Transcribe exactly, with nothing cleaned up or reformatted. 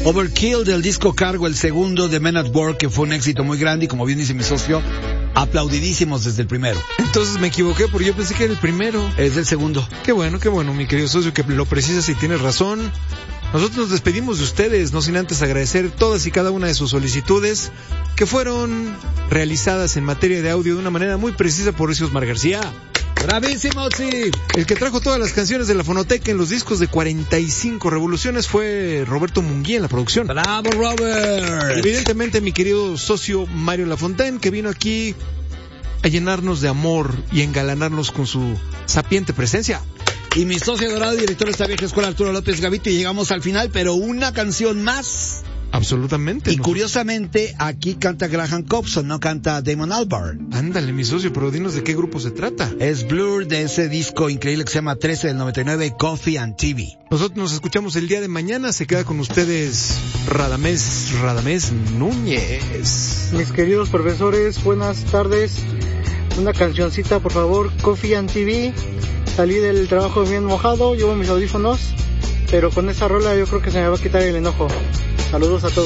Overkill del disco Cargo, el segundo de Men at Work, que fue un éxito muy grande y como bien dice mi socio, aplaudidísimos desde el primero. Entonces me equivoqué porque yo pensé que era el primero. Es el segundo. Qué bueno, qué bueno, mi querido socio, que lo precisas y tienes razón. Nosotros nos despedimos de ustedes, no sin antes agradecer todas y cada una de sus solicitudes que fueron realizadas en materia de audio de una manera muy precisa por Osmar García. ¡Bravísimo, sí! El que trajo todas las canciones de la Fonoteca en los discos de cuarenta y cinco revoluciones fue Roberto Munguía en la producción. ¡Bravo, Robert! Evidentemente mi querido socio Mario Lafontaine, que vino aquí a llenarnos de amor y engalanarnos con su sapiente presencia. Y mi socio dorado y director de esta vieja escuela, Arturo López Gavito, y llegamos al final, pero una canción más. Absolutamente. Y no. Curiosamente, aquí canta Graham Coxon, no canta Damon Albarn. Ándale, mi socio, pero dinos de qué grupo se trata. Es Blur, de ese disco increíble que se llama trece del noventa y nueve, Coffee and T V. Nosotros nos escuchamos el día de mañana. Se queda con ustedes Radamés, Radamés Núñez. Mis queridos profesores, buenas tardes. Una cancioncita, por favor, Coffee and T V. Salí del trabajo bien mojado, llevo mis audífonos, pero con esta rola yo creo que se me va a quitar el enojo. Saludos a todos.